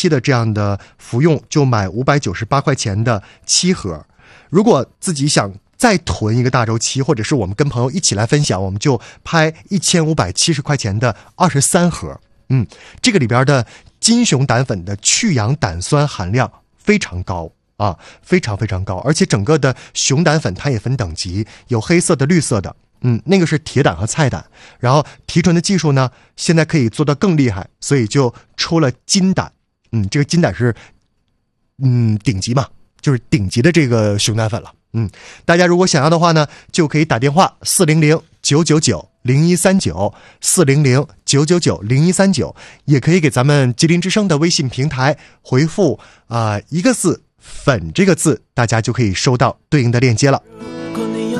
期的这样的服用，就买598块钱的7盒。如果自己想再囤一个大周期，或者是我们跟朋友一起来分享，我们就拍1570块钱的23盒。这个里边的金熊胆粉的去氧胆酸含量非常高啊，非常非常高，而且整个的熊胆粉它也分等级，有黑色的、绿色的，那个是铁胆和菜胆。然后提纯的技术呢，现在可以做得更厉害，所以就出了金胆。这个金胆是顶级嘛，就是顶级的这个熊胆粉了。大家如果想要的话呢，就可以打电话400-999-0139 400-999-0139，也可以给咱们吉林之声的微信平台回复一个字粉这个字，大家就可以收到对应的链接了。